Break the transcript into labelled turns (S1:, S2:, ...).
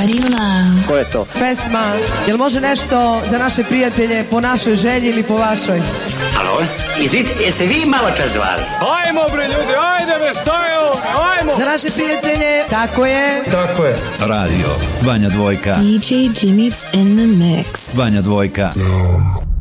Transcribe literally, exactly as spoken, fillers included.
S1: Party Love.
S2: Ko je to?
S3: Pesma, jel može nešto za naše prijatelje po našoj želji ili po vašoj?
S4: Alo, izvite, jeste vi malo čas zvali?
S5: Ajmo bre ljudi, ajde me stajao, ajmo!
S3: Za naše prijatelje, tako je.
S5: Tako je.
S6: Radio, Vanja Dvojka.
S1: D J Jimmy's in the mix.
S6: Vanja Dvojka.